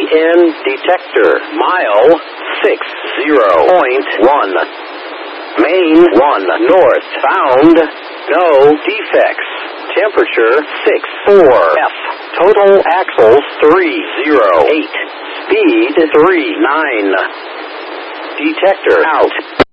EN detector. Mile 60.1. Main 1 north. Found no defects. Temperature 64. F. Total axles 308. Speed 39. Detector out.